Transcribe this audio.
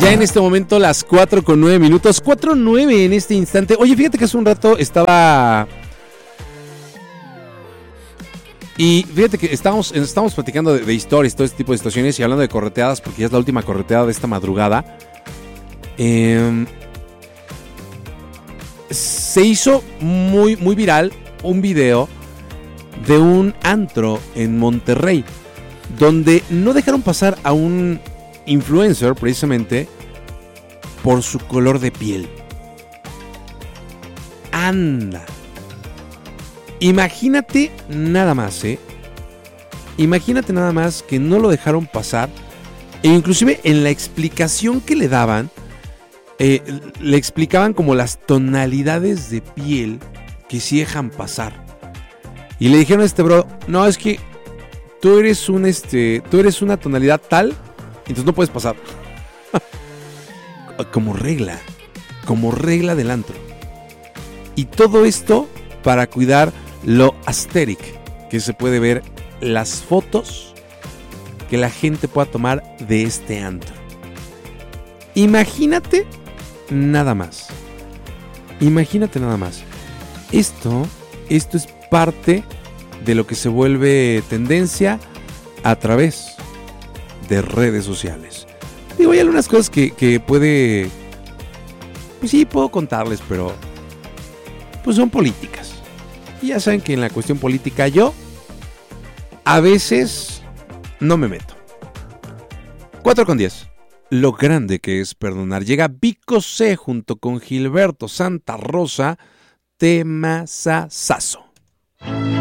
Ya en este momento las 4:09, 4:09 en este instante. Oye, fíjate que hace un rato estaba... Y fíjate que estamos platicando de historias, todo este tipo de situaciones y hablando de correteadas, porque ya es la última correteada de esta madrugada. Se hizo muy, muy viral un video de un antro en Monterrey, donde no dejaron pasar a un influencer precisamente por su color de piel. Anda. Imagínate nada más, Imagínate nada más que no lo dejaron pasar. E inclusive en la explicación que le daban, le explicaban como las tonalidades de piel que sí dejan pasar. Y le dijeron a este bro, no, es que tú eres una tonalidad tal, entonces no puedes pasar. Como regla del antro. Y todo esto para cuidar lo aesthetic que se puede ver, las fotos que la gente pueda tomar de este antro. Imagínate nada más. Esto es parte de lo que se vuelve tendencia a través de redes sociales. Digo, hay algunas cosas que puede... Pues sí, puedo contarles, pero... Pues son políticas. Y ya saben que en la cuestión política yo... A veces... No me meto. 4:10. Lo grande que es perdonar. Llega Vico C junto con Gilberto Santa Rosa. Temazazazo.